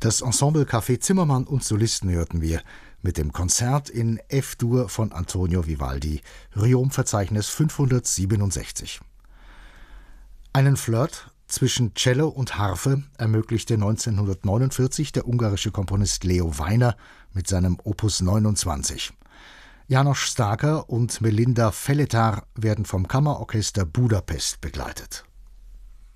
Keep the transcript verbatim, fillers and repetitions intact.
Das Ensemble Café Zimmermann und Solisten hörten wir mit dem Konzert in F-Dur von Antonio Vivaldi, Riom-Verzeichnis fünfhundertsiebenundsechzig. Einen Flirt zwischen Cello und Harfe ermöglichte neunzehnhundertneunundvierzig der ungarische Komponist Leo Weiner mit seinem Opus neunundzwanzig. János Starker und Melinda Feletar werden vom Kammerorchester Budapest begleitet.